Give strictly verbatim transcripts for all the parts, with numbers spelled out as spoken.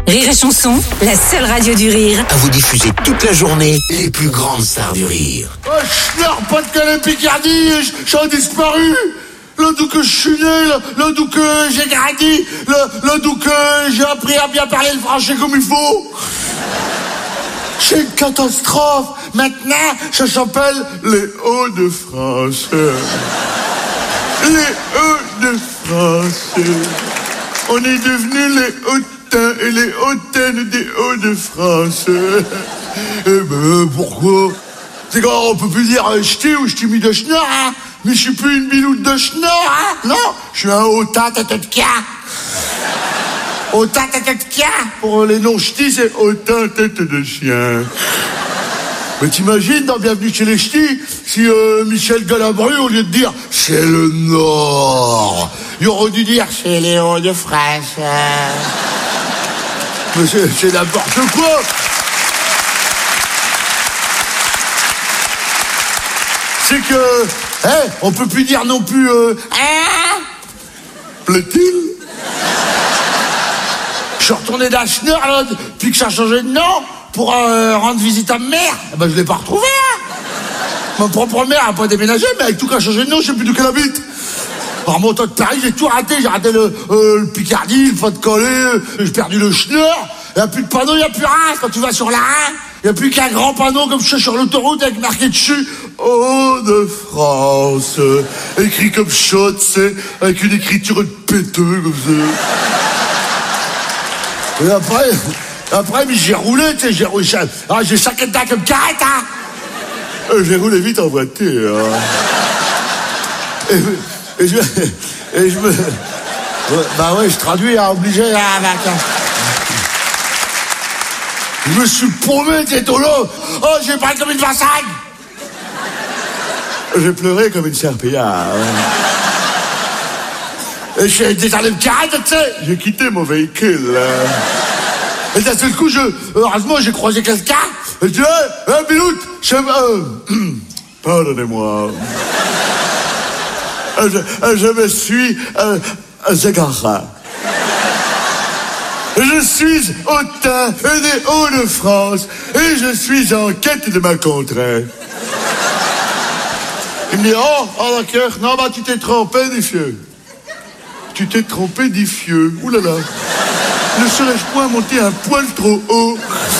Rire et Chanson, la seule radio du rire à vous diffuser toute la journée les plus grandes stars du rire. Oh, Schnorr, Pas-de-Calais, Picardie, j'ai disparu. Là d'où que je suis né, là, là d'où que j'ai grandi, là, là d'où que j'ai appris à bien parler le français comme il faut. C'est une catastrophe. Maintenant, ça s'appelle les Hauts-de-France. Les Hauts-de-France. On est devenus les hautains et les hautaines des Hauts-de-France. Eh ben, pourquoi? C'est quand on peut plus dire euh, ch'ti ou ch'ti mis de schnorr, hein? Mais je suis plus une biloute de schnorr, hein? Non, je suis un hautain tête de cas. Hautain tête de cas. Pour les non ch'tis, c'est hautain tête de chien. Mais t'imagines, dans Bienvenue chez les ch'tis, si euh, Michel Galabru, au lieu de dire « c'est le Nord », il aurait dû dire « c'est les Hauts-de-France ». Mais c'est, c'est n'importe quoi. C'est que, hein, on peut plus dire non plus euh, hein, plaît-il. Je suis retourné dans Schnorr, là, depuis que ça a changé de nom, pour euh, rendre visite à ma mère. Eh ben, je l'ai pas retrouvé, hein. Ma propre mère a pas déménagé, mais avec tout qui a changé de nom, je sais plus d'où qu'elle habite. En remontant de Paris, j'ai tout raté. J'ai raté le, euh, le Picardie, le Pas-de-Calais, j'ai perdu le Schnorr. Il n'y a plus de panneau, il n'y a plus rien. Quand tu vas sur la un, il n'y a plus qu'un grand panneau comme ça sur l'autoroute avec marqué dessus Hauts-de-France. Écrit comme ça, tu sais, avec une écriture de péteux comme ça. Et après, après, mais j'ai roulé, tu sais, j'ai roulé. Ah, j'ai chaque temps comme carrette, hein. Euh, j'ai roulé vite en voiture. Et, et je, et je me, bah ouais, je traduis, hein, obligé, hein, avec, hein. Je me suis paumé, t'es au lot. Oh, j'ai parlé comme une vassagne. J'ai pleuré comme une serpillière. Et je suis descendu de carrette, tu sais. J'ai quitté mon véhicule. Et d'un seul coup, je, heureusement, j'ai croisé quelqu'un. Et je dis, hé, hey, Biloute, je, euh, pardonnez-moi. Je, je me suis euh, égaré. Je suis hautain et des Hauts-de-France et je suis en quête de ma contrée. Il me dit, oh, oh d'accord, non, bah tu t'es trompé, Diffieux. Tu t'es trompé, Diffieux. Ouh là là. Ne serais-je point monter un poil trop haut?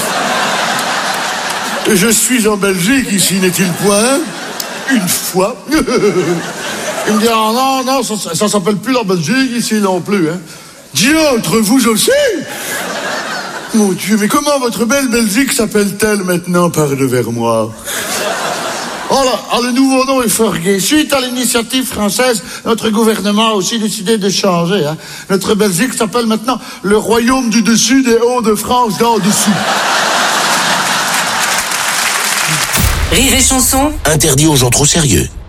Je suis en Belgique, ici, n'est-il point? Une fois. Il me dit, oh, non, non, ça, ça s'appelle plus la Belgique, ici non plus, hein. Diantre, vous aussi? Mon Dieu, mais comment votre belle Belgique s'appelle-t-elle maintenant? Parle vers moi. Oh là, ah, le nouveau nom est fort gai. Suite à l'initiative française, notre gouvernement a aussi décidé de changer, hein. Notre Belgique s'appelle maintenant le Royaume du Dessus des Hauts-de-France d'en dessous. Rire et Chanson, Interdit aux gens trop sérieux.